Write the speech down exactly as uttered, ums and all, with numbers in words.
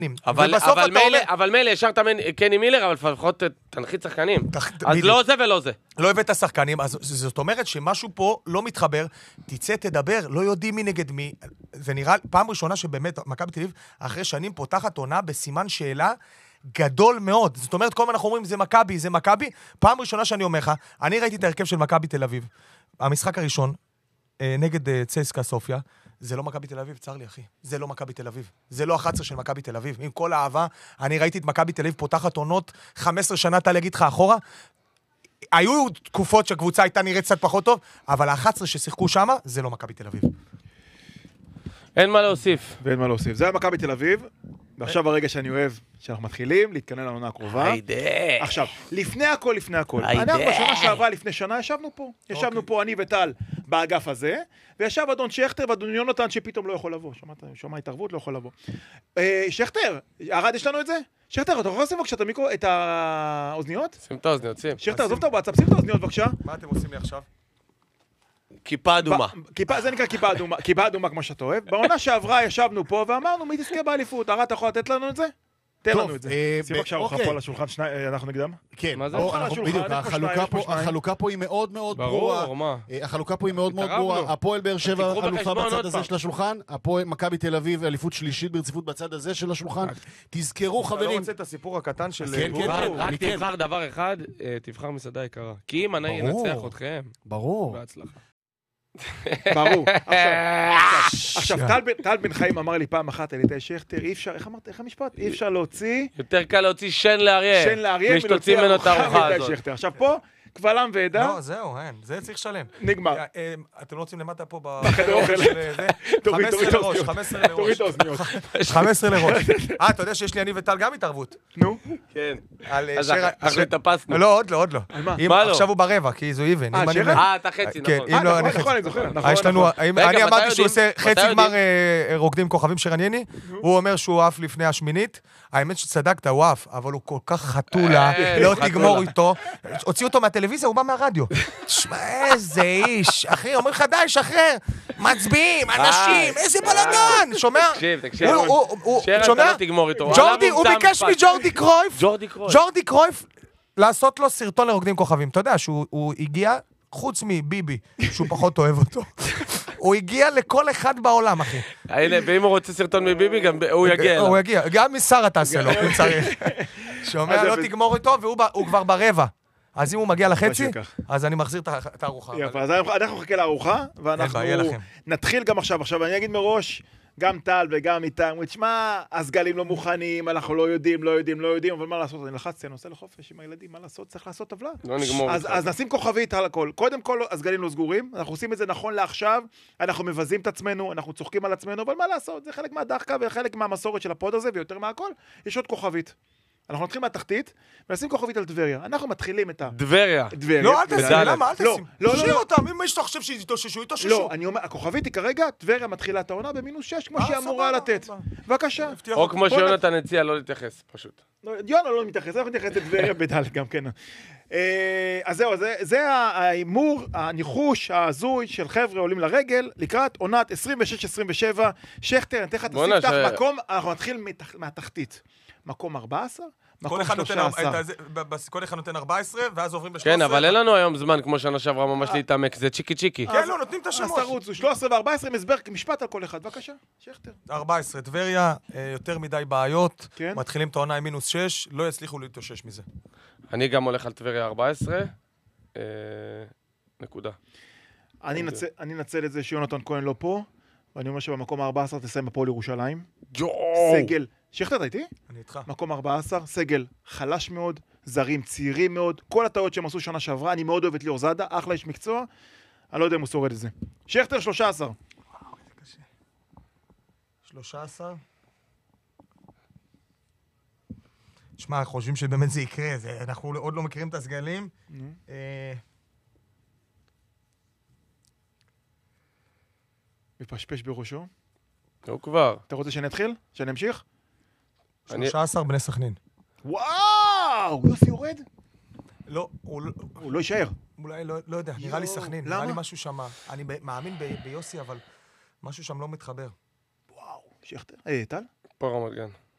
אבל, אבל, מילא, אבל מילא, השארת קני מילר, אבל לפחות תנחית שחקנים. תח... אז בדיוק. לא זה ולא זה. לא הבאת שחקנים, אז זאת אומרת שמשהו פה לא מתחבר, תצא, תדבר, לא יודעים מי נגד מי. זה נראה פעם ראשונה שבאמת מכבי תל אביב, אחרי שנים פותחת עונה בסימן שאלה גדול מאוד. זאת אומרת, כל מה אנחנו אומרים, זה מכבי, זה מכבי. פעם ראשונה שאני אומר לך, אני ראיתי את ההרכב של מכבי תל אביב. המשחק הראשון, נגד צסקה סופיה, זה לא מכבי תל אביב, צר לי, אחי. זה לא מכבי תל אביב. זה לא אחת עשרה של מכבי תל אביב. עם כל האהבה, אני ראיתי את מכבי תל אביב פותחת עונות, חמש עשרה שנה תל להגיד לך אחורה. היו תקופות שהקבוצה הייתה נראית קצת פחות טוב, אבל ה-אחת עשרה ששיחקו שמה, זה לא מכבי תל אביב. אין מה להוסיף. ואין מה להוסיף. זה היה מכבי תל אביב, ועכשיו הרגע שאני אוהב, שאנחנו מתחילים להתכנן לעונה הקרובה. היידה. עכשיו, לפני הכל, לפני הכל. אנחנו בשנה שעברה, לפני שנה, ישבנו פה. ישבנו פה, אני וטל, באגף הזה, וישב אדון שכטר ואדון יונתן שפתאום לא יכול לבוא. שמעת, שומע התערבות, לא יכול לבוא. שכטר, ארד, יש לנו את זה? שכטר, אתה יכול לשים בבקשה את המיקרו, את האוזניות? שים את האוזניות, שים. שכטר, עזוב את הוואטסאפ, שים את האוזניות בבקשה. מה אתם עושים לי עכשיו? כיפה אדומה. זה נקרא כיפה אדומה, כיפה אדומה כמו שאתה אוהב. בעונה שעברה ישבנו פה ואמרנו מי תזכה באליפות. ארד, אתה יכול לתת לנו את זה? תן לנו את זה. שים בבקשה ארוחה פה על השולחן, אנחנו נגדם? כן, מה זה? בדיוק, החלוקה פה היא מאוד מאוד ברורה. ברור, מה? החלוקה פה היא מאוד מאוד ברורה. הפועל באר שבע אלופה בצד הזה של השולחן, הפועל מכבי תל אביב אליפות שלישית ברציפות בצד הזה של השולחן. תזכרו חברים. אתה לא רוצה את הסיפור הקטן של... כן, כן, רק תבחר דבר אחד, תבחר מסעדה יקרה. כי אם אני ינצח אתכם. ברור. בהצלחה. ברור. עכשיו, טל בן חיים אמר לי פעם אחת, אליטאי שכטר, אי אפשר, איך אמרת, איך המשפט? אי אפשר להוציא... יותר קל להוציא שן לאריה. שן לאריה, משתוצאים ממנו את הארוחה הזאת. עכשיו פה, קבלם ועדה. לא, זהו, אין, זה צריך לשלם. נגמר. אתם לא רוצים למטה פה בחדר אוכל. חמש עשרה לראש, חמש עשרה לראש. תוריד את האוזניות. חמש עשרה לראש. אה, אתה יודע שיש לי אני וטל גם התערבות. נו. כן. אז אחרי תפסנו. לא, עוד לא, עוד לא. מה לא? עכשיו הוא ברבע, כי זו איבן. אה, שרע? אה, אתה חצי, נכון. אם לא, אני נכון, אני זוכר. אני אמרתי שהוא עושה חצי גמר רוקדים כוכבים שרנייני, הוא אומר שהוא עף לפני השמינית, האמת שצדקת, הוא עף, אבל הוא כל כך חתולה, לא תגמור איתו, הוציא אותו מהטלוויזיה, הוא בא מהרדיו. תשמע, איזה איש, אחי, אומר לך די, שחרר, מצביעים, אנשים, איזה בלגן, שומע? תקשיב, תקשיב. שומע? אתה לא תגמור איתו. ג'ורדי, הוא ביקש מג'ורדי קרויף, ג'ורדי קרויף. ג'ורדי קרויף, לעשות לו סרטון לרוקדים כוכבים. אתה יודע שהוא הגיע, חוץ מביבי, שהוא פחות אוהב אותו, הוא הגיע לכל אחד בעולם, אחי. הנה, ואם הוא רוצה סרטון מביבי, גם הוא יגיע אליו. הוא יגיע, גם משרה תעשה לו, אם צריך. שומע, לא תגמור איתו, והוא כבר ברבע. אז אם הוא מגיע לחצי, אז אני מחזיר את הארוחה. יפה, אז אנחנו נחכה לארוחה, ואנחנו נתחיל גם עכשיו. עכשיו, אני אגיד מראש, גם טל וגם איתם, אומרים, תשמע, הסגלים לא מוכנים, אנחנו לא יודעים, לא יודעים, לא יודעים, אבל מה לעשות? אני לחצתי, אני עושה לחופש עם הילדים, מה לעשות? צריך לעשות טבלה. לא נגמור. אז נשים כוכבית על הכל. קודם כל, הסגלים לא סגורים, אנחנו עושים את זה נכון לעכשיו, אנחנו מבזים את עצמנו, אנחנו צוחקים על עצמנו, אבל מה לעשות? זה חלק מהדחקה וחלק מהמסורת של הפוד הזה, ויותר מהכל, יש עוד כוכבית. אנחנו נתחיל מהתחתית, ונשים כוכבית על טבריה. אנחנו מתחילים את ה... טבריה. טבריה. לא, אל תשים, למה? אל תשים. לא, תשאיר אותם, אם יש אתה חושב שיתאוששו, יתאוששו. לא, אני אומר, הכוכבית היא כרגע, טבריה מתחילה את העונה במינוס שש, כמו שהיא אמורה לתת. בבקשה. או כמו שיונתן הציע, לא להתייחס, פשוט. יונה לא מתייחס, אנחנו נתייחס לטבריה בדלת גם כן. אז זהו, זה ההימור, הניחוש, ההזוי של חבר'ה עולים לרגל, לקראת עונת עשרים ושש עשרים ושבע. שכטר, אני תכף תסיף תח מקום, אנחנו נתחיל מהתחתית. מקום ארבע עשרה? כל אחד נותן ארבע עשרה, ואז עוברים ב-שלוש עשרה. כן, אבל אין לנו היום זמן, כמו שנה שעברה ממש להתעמק, זה צ'יקי צ'יקי. כן, לא, נותנים את השמות. אז תרוצו, שלוש עשרה ו-ארבע עשרה, מסבר משפט על כל אחד, בבקשה, שכטר. ארבע עשרה, טבריה, יותר מדי בעיות, מתחילים את העונה עם מינוס שש, לא יצליחו להתאושש מזה. אני גם הולך על טבריה ארבע עשרה, נקודה. אני נצל את זה שיונתן כהן לא פה, ואני אומר שבמקום ה-ארבע עשרה תסיים בפועל ירושלים. סגל. שכטר, אתה איתי? אני איתך. מקום ארבע עשרה, סגל חלש מאוד, זרים צעירים מאוד, כל הטעויות שהם עשו שנה שעברה, אני מאוד אוהב את ליאור זאדה, אחלה איש מקצוע, אני לא יודע אם הוא שורד את זה. שכטר שלוש עשרה. וואו, זה קשה. שלוש עשרה? תשמע, חושבים שבאמת זה יקרה, אנחנו עוד לא מכירים את הסגלים. מפשפש בראשו. הוא כבר. אתה רוצה שאני אתחיל? שאני אמשיך? שלושה עשר בני סכנין. וואו! יוסי יורד? לא, הוא לא יישאר. אולי, לא יודע, נראה לי סכנין. נראה לי משהו שם. אני מאמין ביוסי, אבל משהו שם לא מתחבר. וואו, שכטר. אה, טל? פה רמת גן.